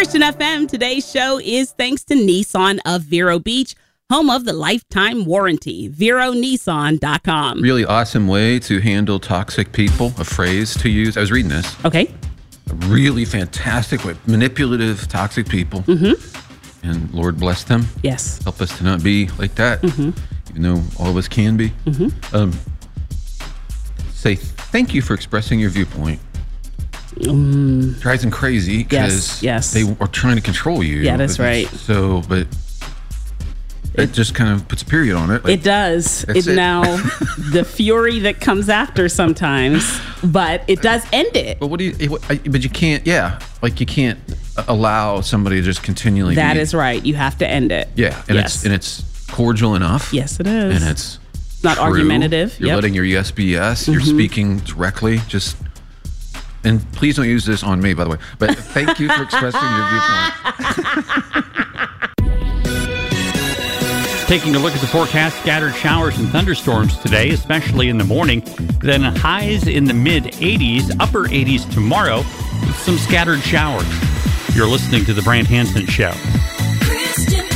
Christian FM, today's show is thanks to Nissan of Vero Beach, home of the lifetime warranty. VeroNissan.com. Really awesome way to handle toxic people, a phrase to use. I was reading this. Okay. A really fantastic way. Manipulative, toxic people. Mm-hmm. And Lord bless them. Yes. Help us to not be like that, even though all of us can be. Say thank you for expressing your viewpoint. Drives them crazy because they are trying to control you. Yeah, that's right. So, but it just kind of puts a period on it. It does. It now, the fury that comes after sometimes, but it does end it. But but you can't, you can't allow somebody to just continually. That is right. You have to end it. Yeah, and it's cordial enough. Yes, it is. And it's not true. Argumentative. You're letting your yes be yes. You're speaking directly. And please don't use this on me, by the way. But thank you for expressing your viewpoint. Taking a look at the forecast, scattered showers and thunderstorms today, especially in the morning. Then highs in the mid-80s, upper 80s tomorrow, with some scattered showers. You're listening to The Brant Hansen Show. Christian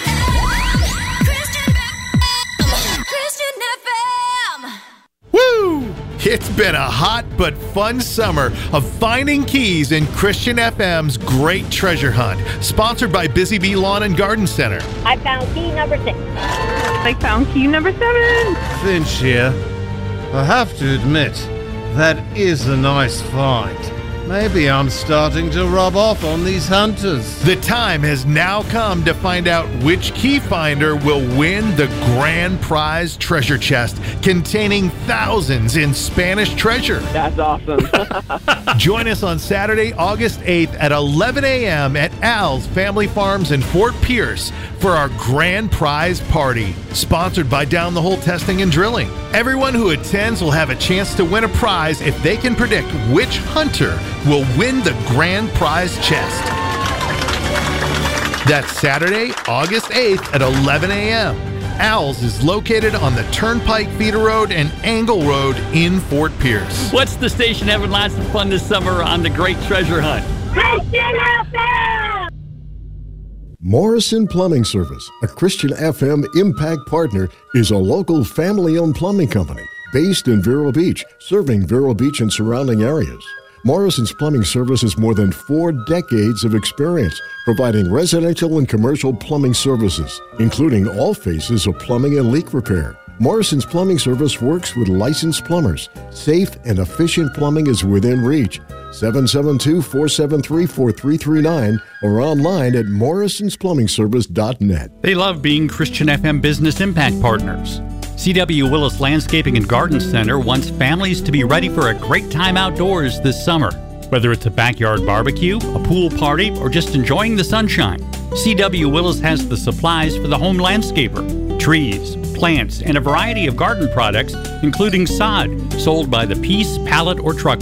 FM. Woo! It's been a hot but fun summer of finding keys in Christian FM's Great Treasure Hunt, sponsored by Busy Bee Lawn and Garden Center. I found key number 6. I found key number 7. Finch here. I have to admit, that is a nice find. Maybe I'm starting to rub off on these hunters. The time has now come to find out which key finder will win the grand prize treasure chest containing thousands in Spanish treasure. That's awesome. Join us on Saturday, August 8th at 11 a.m. at Al's Family Farms in Fort Pierce for our grand prize party, sponsored by Down the Hole Testing and Drilling. Everyone who attends will have a chance to win a prize if they can predict which hunter will win the grand prize chest. That's Saturday, August 8th at 11 a.m. Al's is located on the Turnpike Feeder Road and Angle Road in Fort Pierce. What's the station having lots of fun this summer on the Great Treasure Hunt? Christian FM. Morrison Plumbing Service, a Christian FM Impact partner, is a local family-owned plumbing company based in Vero Beach, serving Vero Beach and surrounding areas. Morrison's Plumbing Service has more than 4 decades of experience providing residential and commercial plumbing services, including all phases of plumbing and leak repair. Morrison's Plumbing Service works with licensed plumbers. Safe and efficient plumbing is within reach. 772-473-4339 or online at morrisonsplumbingservice.net. They love being Christian FM Business Impact partners. C.W. Willis Landscaping and Garden Center wants families to be ready for a great time outdoors this summer. Whether it's a backyard barbecue, a pool party, or just enjoying the sunshine, C.W. Willis has the supplies for the home landscaper. Trees, plants, and a variety of garden products, including sod, sold by the piece, pallet, or truck